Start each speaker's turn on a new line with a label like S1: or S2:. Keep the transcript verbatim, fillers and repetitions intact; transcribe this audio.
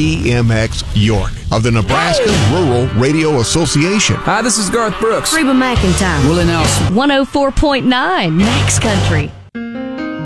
S1: P M X York of the Nebraska Rural Radio Association.
S2: Hi, this is Garth Brooks.
S3: Reba McEntire.
S2: Willie Nelson.
S3: one oh four point nine Max Country.